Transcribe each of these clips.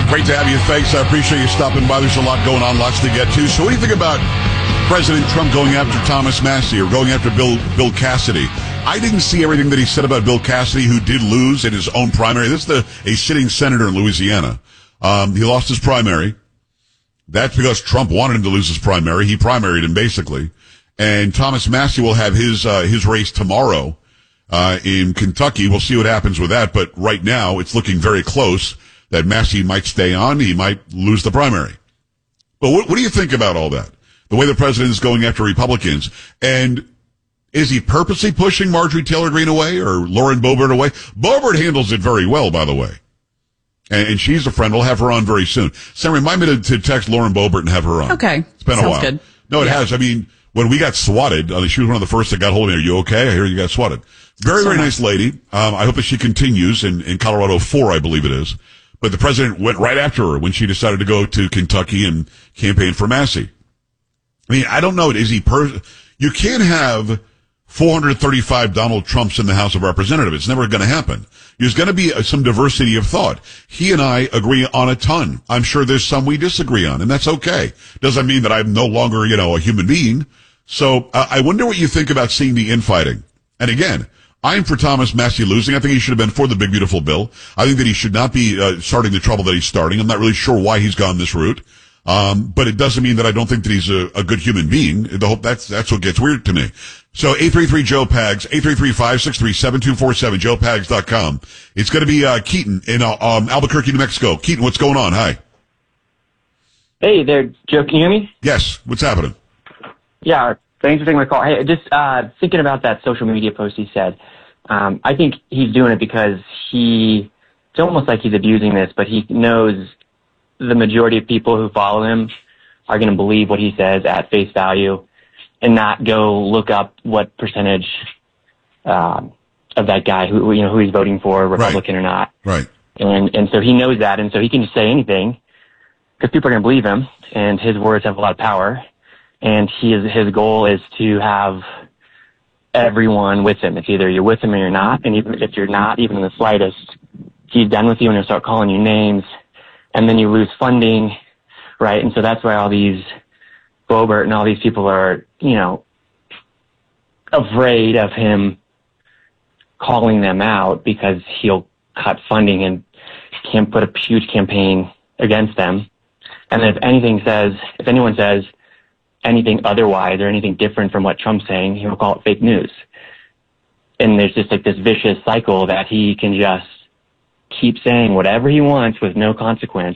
Great to have you. Thanks. I appreciate you stopping by. There's a lot going on, lots to get to. So what do you think about President Trump going after Thomas Massie or going after Bill Cassidy? I didn't see everything that he said about Bill Cassidy, who did lose in his own primary. This is a sitting senator in Louisiana. He lost his primary. That's because Trump wanted him to lose his primary. He primaried him, basically. And Thomas Massie will have his race tomorrow in Kentucky. We'll see what happens with that. But right now, it's looking very close that Massie might stay on. He might lose the primary. But what do you think about all that? The way the president is going after Republicans. And is he purposely pushing Marjorie Taylor Greene away or Lauren Boebert away? Boebert handles it very well, by the way. And she's a friend. We'll have her on very soon. Sam, remind me to text Lauren Boebert and have her on. Okay. It's been a while. Good. No, it has. I mean, when we got swatted, she was one of the first that got hold of me. Are you okay? I hear you got swatted. Very, very nice lady. I hope that she continues in Colorado 4, I believe it is. But the president went right after her when she decided to go to Kentucky and campaign for Massie. I mean, I don't know. You can't have 435 Donald Trumps in the House of Representatives. It's never going to happen. There's going to be some diversity of thought. He and I agree on a ton. I'm sure there's some we disagree on, and that's okay. Doesn't mean that I'm no longer, a human being. So I wonder what you think about seeing the infighting. And again, I'm for Thomas Massie losing. I think he should have been for the big, beautiful bill. I think that he should not be starting the trouble that he's starting. I'm not really sure why he's gone this route. But it doesn't mean that I don't think that he's a good human being. That's what gets weird to me. So 833-JOE-PAGS, 833-563-7247, joepags.com. It's going to be Keaton in Albuquerque, New Mexico. Keaton, what's going on? Hi. Hey there, Joe. Can you hear me? Yes. What's happening? Yeah. Thanks for taking my call. Hey, just thinking about that social media post he said. I think he's doing it because it's almost like he's abusing this, but he knows the majority of people who follow him are going to believe what he says at face value and not go look up what percentage of that guy who he's voting for, Republican or not. Right. And so he knows that, and so he can just say anything because people are going to believe him, and his words have a lot of power. And his goal is to have everyone with him. It's either you're with him or you're not. And even if you're not, even in the slightest, he's done with you and he'll start calling you names. And then you lose funding, right? And so that's why all these Boebert and all these people are, afraid of him calling them out because he'll cut funding and can't put a huge campaign against them. And then if anyone says anything otherwise or anything different from what Trump's saying, he will call it fake news. And there's just like this vicious cycle that he can just keep saying whatever he wants with no consequence,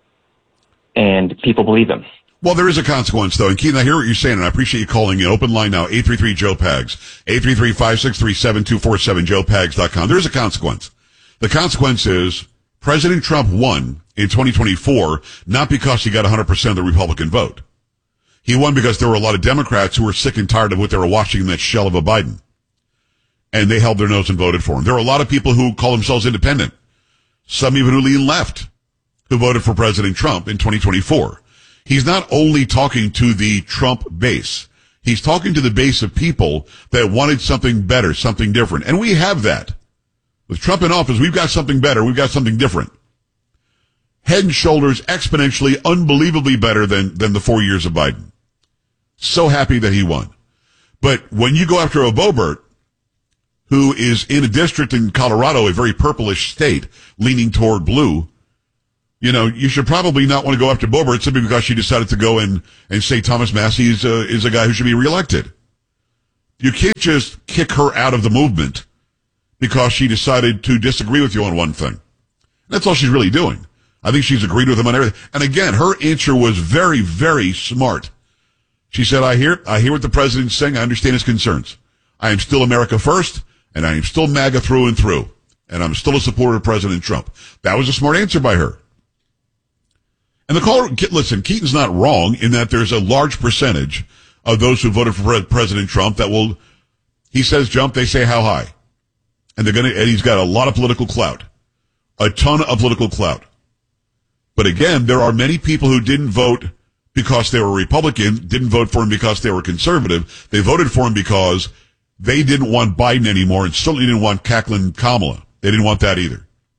and people believe him. Well, there is a consequence, though. And Keaton, I hear what you're saying, and I appreciate you calling in. Open line now, 833-JOE-PAGS, 833-563-7247, joepags.com. There is a consequence. The consequence is President Trump won in 2024, not because he got 100% of the Republican vote. He won because there were a lot of Democrats who were sick and tired of what they were watching in that shell of a Biden. And they held their nose and voted for him. There are a lot of people who call themselves independent, some even who lean left, who voted for President Trump in 2024. He's not only talking to the Trump base. He's talking to the base of people that wanted something better, something different. And we have that. With Trump in office, we've got something better. We've got something different. Head and shoulders exponentially, unbelievably better than the 4 years of Biden. So happy that he won. But when you go after a Boebert, who is in a district in Colorado, a very purplish state, leaning toward blue, you should probably not want to go after Boebert simply because she decided to go and say Thomas Massie is a guy who should be reelected. You can't just kick her out of the movement because she decided to disagree with you on one thing. That's all she's really doing. I think she's agreed with him on everything. And again, her answer was very, very smart. She said, I hear what the president's saying. I understand his concerns. I am still America first, and I am still MAGA through and through. And I'm still a supporter of President Trump. That was a smart answer by her. And the caller, listen, Keaton's not wrong in that there's a large percentage of those who voted for President Trump that will, he says jump, they say how high. And and he's got a lot of political clout. A ton of political clout. But again, there are many people who didn't vote because they were Republican, didn't vote for him because they were conservative. They voted for him because they didn't want Biden anymore and certainly didn't want cackling Kamala. They didn't want that either.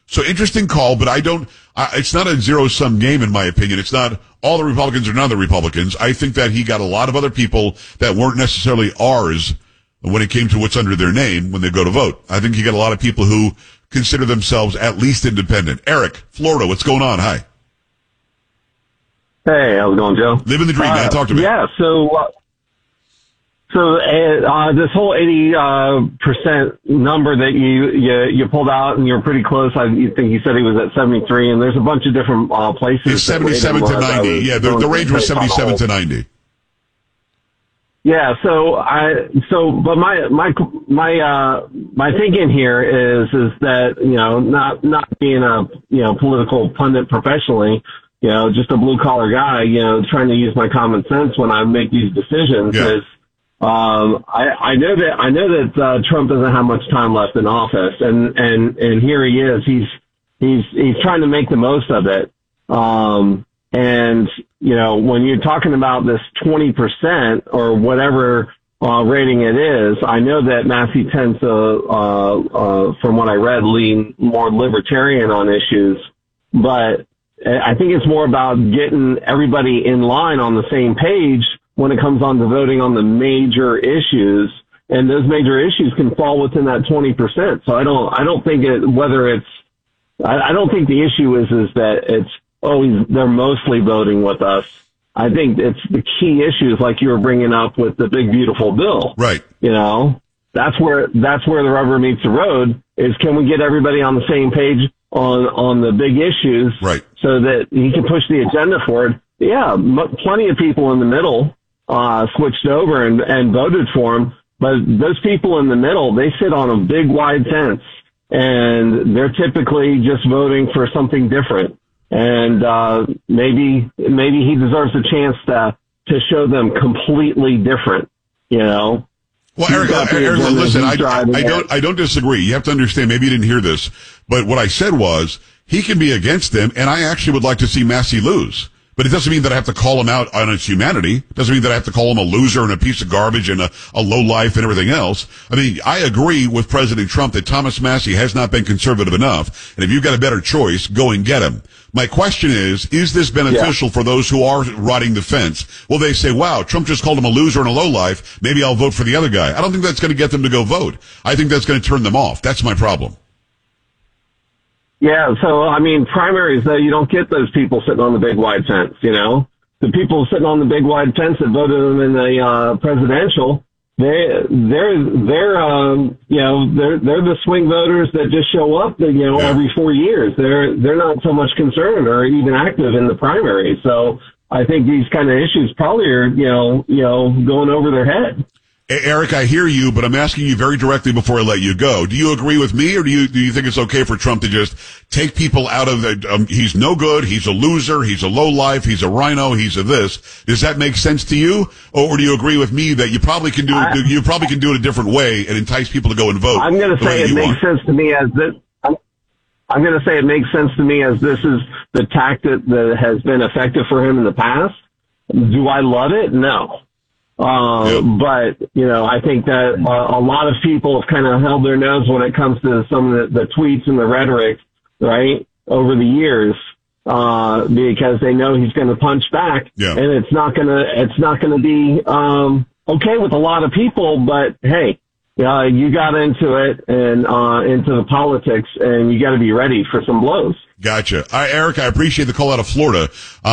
So interesting call, but it's not a zero-sum game in my opinion. It's not all the Republicans or none of the Republicans. I think that he got a lot of other people that weren't necessarily ours when it came to what's under their name when they go to vote. I think he got a lot of people who consider themselves at least independent. Eric, Florida, what's going on? Hi. Hey, how's it going, Joe? Living the dream, man. Talk to me. Yeah, so this whole 80% number that you pulled out, and you're pretty close. I think you said he was at 73, and there's a bunch of different places. It's 77 to 90. Yeah, the range was 77 to 90. Yeah, but my thinking here is that, not being a political pundit professionally, just a blue collar guy, trying to use my common sense when I make these decisions is, I know that Trump doesn't have much time left in office, and here he is. He's trying to make the most of it. And when you're talking about this 20% or whatever rating it is, I know that Massey tends to, from what I read, lean more libertarian on issues, but I think it's more about getting everybody in line on the same page when it comes on to voting on the major issues, and those major issues can fall within that 20%. So I don't think I don't think the issue is that they're mostly voting with us. I think it's the key issues like you were bringing up with the big beautiful bill. Right. That's where the rubber meets the road is, can we get everybody on the same page on the big issues, right, so that he can push the agenda forward. Yeah, plenty of people in the middle switched over and voted for him, but those people in the middle, they sit on a big wide fence, and they're typically just voting for something different. And maybe he deserves a chance to show them completely different, Well, Eric, listen, I don't disagree. You have to understand, maybe you didn't hear this, but what I said was he can be against them, and I actually would like to see Massey lose. But it doesn't mean that I have to call him out on his humanity. It doesn't mean that I have to call him a loser and a piece of garbage and a lowlife and everything else. I mean, I agree with President Trump that Thomas Massey has not been conservative enough, and if you've got a better choice, go and get him. My question is this beneficial for those who are riding the fence? Will they say, wow, Trump just called him a loser and a lowlife, maybe I'll vote for the other guy? I don't think that's going to get them to go vote. I think that's going to turn them off. That's my problem. Yeah, so, primaries, though, you don't get those people sitting on the big wide fence, The people sitting on the big wide fence that voted them in the presidential, they're the swing voters that just show up, every 4 years. They're not so much concerned or even active in the primary. So I think these kind of issues probably are, going over their head. Eric, I hear you, but I'm asking you very directly before I let you go. Do you agree with me, or do you think it's okay for Trump to just take people out of the, he's no good, he's a loser, he's a lowlife, he's a rhino, he's a this? Does that make sense to you? Or do you agree with me that you probably can do it a different way and entice people to go and vote? I'm going to say it makes sense to me as this. I'm going to say it makes sense to me as this is the tactic that has been effective for him in the past. Do I love it? No. But, I think that a lot of people have kind of held their nose when it comes to some of the tweets and the rhetoric, right, over the years, because they know he's going to punch back, and it's not going to be, okay with a lot of people, but hey, you got into it and, into the politics, and you got to be ready for some blows. Gotcha. Eric, I appreciate the call out of Florida.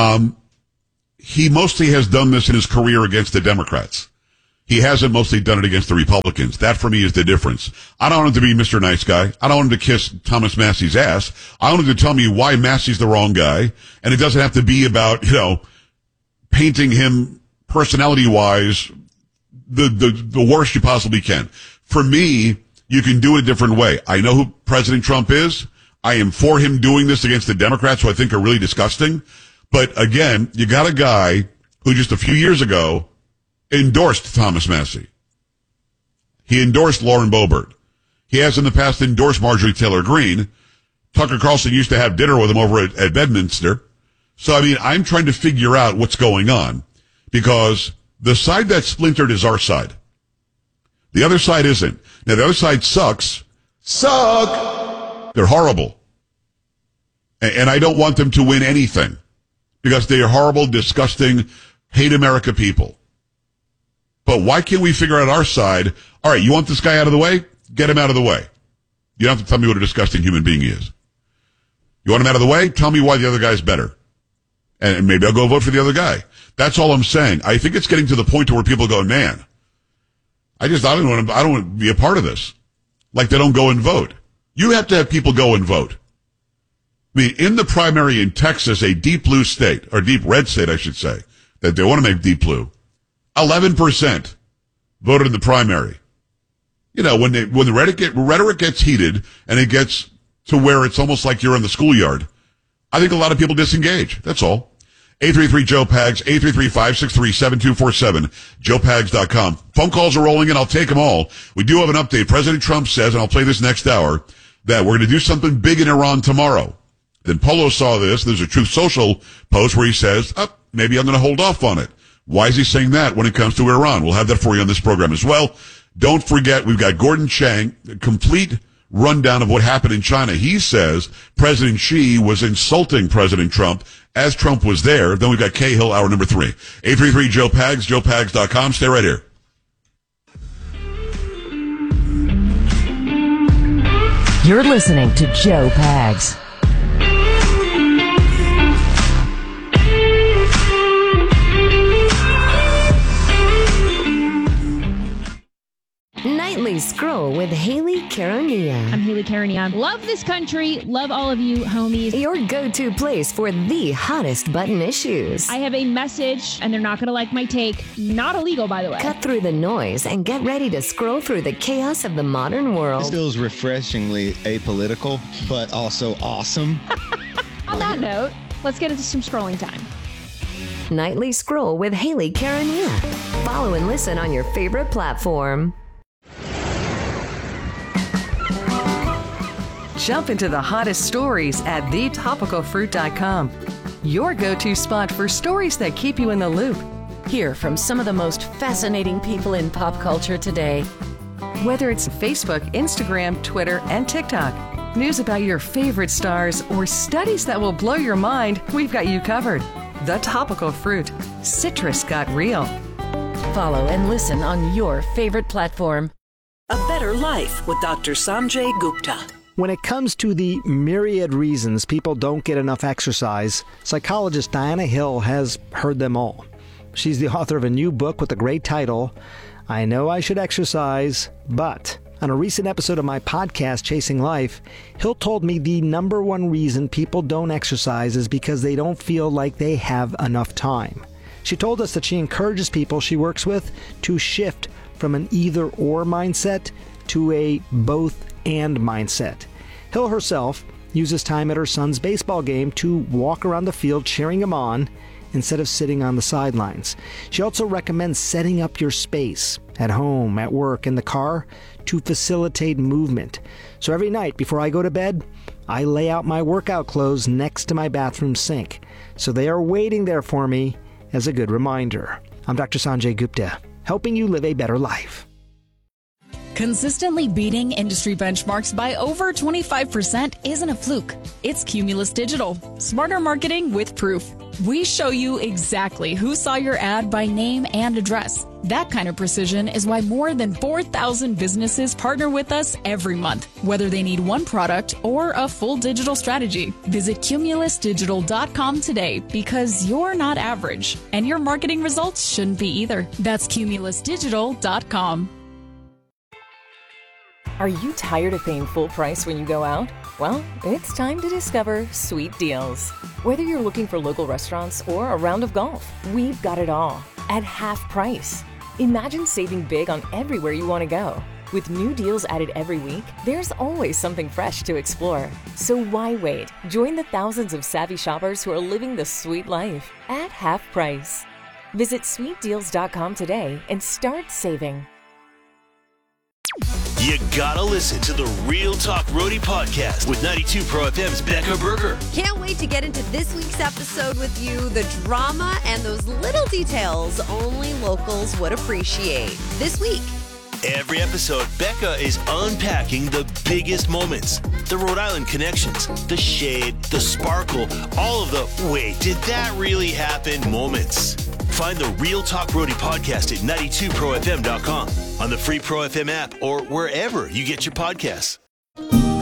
He mostly has done this in his career against the Democrats. He hasn't mostly done it against the Republicans. That for me is the difference. I don't want him to be Mr. Nice Guy. I don't want him to kiss Thomas Massey's ass. I want him to tell me why Massey's the wrong guy. And it doesn't have to be about, painting him personality-wise the worst you possibly can. For me, you can do it a different way. I know who President Trump is. I am for him doing this against the Democrats, who I think are really disgusting. But again, you got a guy who just a few years ago endorsed Thomas Massey. He endorsed Lauren Boebert. He has in the past endorsed Marjorie Taylor Greene. Tucker Carlson used to have dinner with him over at Bedminster. So, I'm trying to figure out what's going on, because the side that's splintered is our side. The other side isn't. Now, the other side sucks. They're horrible. And I don't want them to win anything because they are horrible, disgusting, hate America people. But why can't we figure out our side? All right, you want this guy out of the way? Get him out of the way. You don't have to tell me what a disgusting human being he is. You want him out of the way? Tell me why the other guy's better. And maybe I'll go vote for the other guy. That's all I'm saying. I think it's getting to the point where people go, man, I don't want to be a part of this. Like they don't go and vote. You have to have people go and vote. I mean, in the primary in Texas, a deep blue state, or deep red state, I should say, that they want to make deep blue, 11% voted in the primary. You know, when the rhetoric gets heated and it gets to where it's almost like you're in the schoolyard, I think a lot of people disengage. That's all. 833-JOE-PAGS, 833-563-7247, joepags.com. Phone calls are rolling in. I'll take them all. We do have an update. President Trump says, and I'll play this next hour, that we're going to do something big in Iran tomorrow. Then Polo saw this. There's a Truth Social post where he says, maybe I'm going to hold off on it. Why is he saying that when it comes to Iran? We'll have that for you on this program as well. Don't forget, we've got Gordon Chang, a complete rundown of what happened in China. He says President Xi was insulting President Trump as Trump was there. Then we've got Cahill, hour number 3. 833-JOE-PAGS, joepags.com. Stay right here. You're listening to Joe Pags. Nightly Scroll with Haley Karania. I'm Haley Karania. Love this country. Love all of you homies. Your go-to place for the hottest button issues. I have a message, and they're not going to like my take. Not illegal, by the way. Cut through the noise and get ready to scroll through the chaos of the modern world. This feels refreshingly apolitical, but also awesome. On that note, let's get into some scrolling time. Nightly Scroll with Haley Karania. Follow and listen on your favorite platform. Jump into the hottest stories at thetopicalfruit.com. Your go-to spot for stories that keep you in the loop. Hear from some of the most fascinating people in pop culture today. Whether it's Facebook, Instagram, Twitter, and TikTok, news about your favorite stars, or studies that will blow your mind, we've got you covered. The Topical Fruit. Citrus got real. Follow and listen on your favorite platform. A Better Life with Dr. Sanjay Gupta. When it comes to the myriad reasons people don't get enough exercise, psychologist Diana Hill has heard them all. She's the author of a new book with the great title, I Know I Should Exercise, But... On a recent episode of my podcast, Chasing Life, Hill told me the number one reason people don't exercise is because they don't feel like they have enough time. She told us that she encourages people she works with to shift from an either-or mindset to a both-and mindset. Hill herself uses time at her son's baseball game to walk around the field cheering him on instead of sitting on the sidelines. She also recommends setting up your space at home, at work, in the car to facilitate movement. So every night before I go to bed, I lay out my workout clothes next to my bathroom sink. So they are waiting there for me as a good reminder. I'm Dr. Sanjay Gupta, helping you live a better life. Consistently beating industry benchmarks by over 25% isn't a fluke. It's Cumulus Digital. Smarter marketing with proof. We show you exactly who saw your ad by name and address. That kind of precision is why more than 4,000 businesses partner with us every month, whether they need one product or a full digital strategy. Visit cumulusdigital.com today because you're not average, and your marketing results shouldn't be either. That's cumulusdigital.com. Are you tired of paying full price when you go out? Well, it's time to discover Sweet Deals. Whether you're looking for local restaurants or a round of golf, we've got it all at half price. Imagine saving big on everywhere you want to go. With new deals added every week, there's always something fresh to explore. So why wait? Join the thousands of savvy shoppers who are living the sweet life at half price. Visit sweetdeals.com today and start saving. You gotta listen to the Real Talk Roadie podcast with 92 Pro FM's Becca Berger. Can't wait to get into this week's episode with you. The drama and those little details only locals would appreciate. This week, Every episode, Becca is unpacking the biggest moments, the Rhode Island connections, the shade, the sparkle, all of the wait, did that really happen moments. Find the Real Talk Roadie podcast at 92profm.com, on the free Pro FM app, or wherever you get your podcasts.